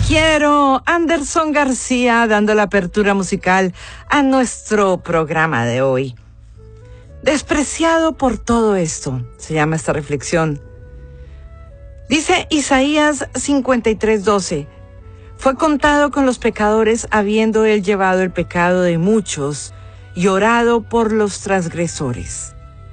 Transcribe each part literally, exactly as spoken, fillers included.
quiero, Anderson García, dando la apertura musical a nuestro programa de hoy. Despreciado por todo esto, se llama esta reflexión. Dice Isaías cincuenta y tres, doce, fue contado con los pecadores habiendo él llevado el pecado de muchos y orado por los transgresores.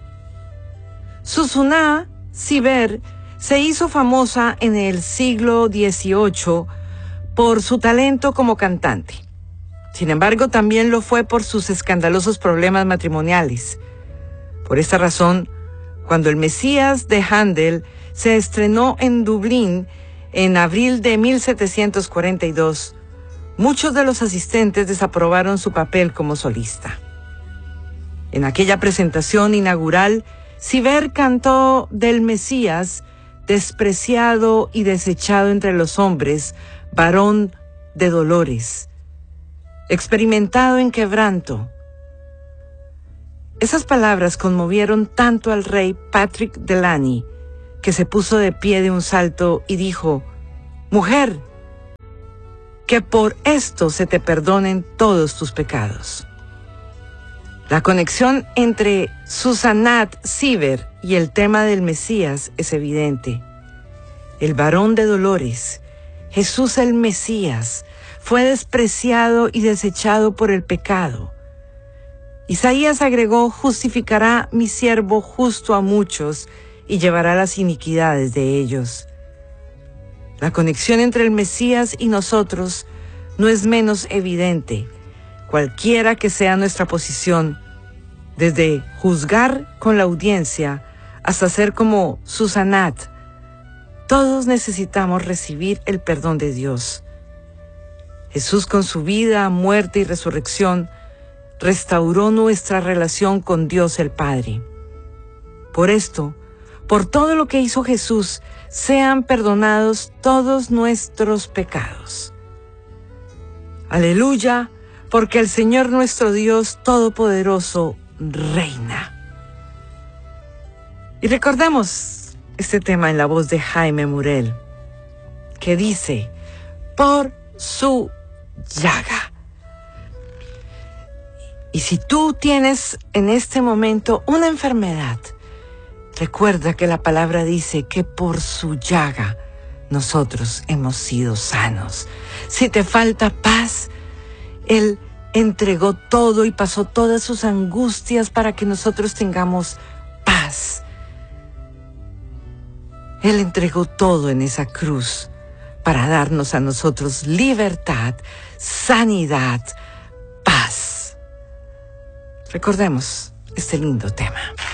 Susuná Siber se hizo famosa en el siglo dieciocho por su talento como cantante. Sin embargo, también lo fue por sus escandalosos problemas matrimoniales. Por esta razón, cuando el Mesías de Händel se estrenó en Dublín en abril de mil setecientos cuarenta y dos, muchos de los asistentes desaprobaron su papel como solista. En aquella presentación inaugural, Siber cantó del Mesías, despreciado y desechado entre los hombres, varón de dolores, experimentado en quebranto. Esas palabras conmovieron tanto al rey Patrick Delany, que se puso de pie de un salto y dijo: «Mujer, que por esto se te perdonen todos tus pecados». La conexión entre Susanat Siber y el tema del Mesías es evidente. El varón de dolores, Jesús el Mesías, fue despreciado y desechado por el pecado. Isaías agregó: justificará mi siervo justo a muchos y llevará las iniquidades de ellos. La conexión entre el Mesías y nosotros no es menos evidente, cualquiera que sea nuestra posición, desde juzgar con la audiencia hasta ser como Susanat. Todos necesitamos recibir el perdón de Dios. Jesús, con su vida, muerte y resurrección, restauró nuestra relación con Dios el Padre. Por esto, por todo lo que hizo Jesús, sean perdonados todos nuestros pecados. Aleluya, porque el Señor nuestro Dios Todopoderoso reina. Y recordemos este tema en la voz de Jaime Murel, que dice: por su llaga. Y si tú tienes en este momento una enfermedad, recuerda que la palabra dice que por su llaga nosotros hemos sido sanos. Si te falta paz, Él entregó todo y pasó todas sus angustias para que nosotros tengamos paz. Él entregó todo en esa cruz para darnos a nosotros libertad, sanidad, paz. Recordemos este lindo tema.